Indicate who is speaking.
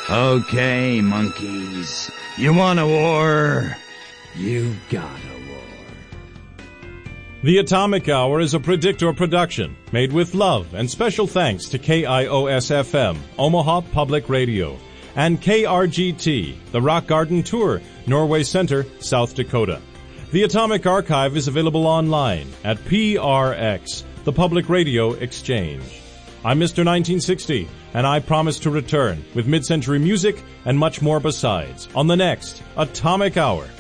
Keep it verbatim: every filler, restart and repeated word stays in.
Speaker 1: Okay, monkeys. You want a war? You've got a war.
Speaker 2: The Atomic Hour is a Predictor production, made with love and special thanks to K I O S F M, Omaha Public Radio, and K R G T, the Rock Garden Tour, Norway Center, South Dakota. The Atomic Archive is available online at P R X, the Public Radio Exchange. I'm Mister nineteen sixty, and I promise to return with mid-century music and much more besides on the next Atomic Hour.